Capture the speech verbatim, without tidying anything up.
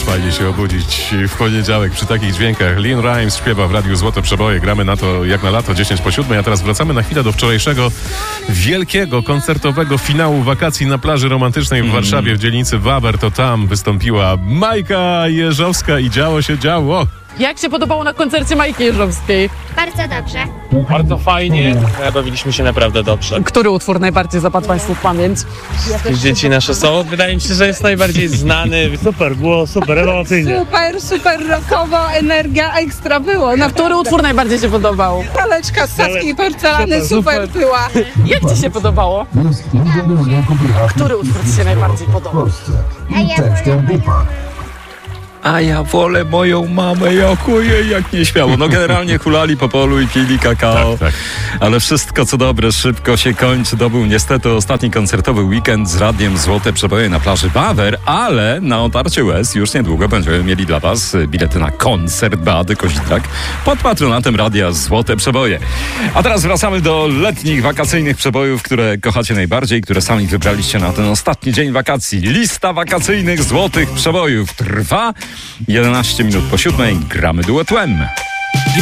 fajnie się obudzić w poniedziałek przy takich dźwiękach. Lin Rimes śpiewa w Radiu Złote Przeboje. Gramy na to jak na lato, dziesięć po siódmej. A teraz wracamy na chwilę do wczorajszego wielkiego, koncertowego finału wakacji na plaży romantycznej w Warszawie, w dzielnicy Wawer. To tam wystąpiła Majka Jeżowska i działo się działo. Jak się podobało na koncercie Majki Jeżowskiej? Bardzo dobrze. Bardzo fajnie, bawiliśmy się naprawdę dobrze. Który utwór najbardziej zapadł Państwu w pamięć? Dzieci nasze są, wydaje mi się, że jest najbardziej znany. Super, było super, rewelacyjnie. Super, super rockowo, energia ekstra było. Na Który utwór najbardziej się podobał? Paleczka z saskiej porcelany super była. Jak Ci się podobało? Który utwór Ci się najbardziej podobał? A ja wolę... A ja wolę moją mamę, jak jej, jak nieśmiało. No generalnie hulali po polu i pili kakao. Tak, tak. Ale wszystko co dobre szybko się kończy. To był niestety ostatni koncertowy weekend z Radiem Złote Przeboje na plaży Wawer, ale na otarcie łez już niedługo będziemy mieli dla Was bilety na koncert Beaty Kozidrak pod patronatem Radia Złote Przeboje. A teraz wracamy do letnich, wakacyjnych przebojów, które kochacie najbardziej, które sami wybraliście na ten ostatni dzień wakacji. Lista wakacyjnych złotych przebojów trwa jedenaście minut po siódmej. Gramy duetem.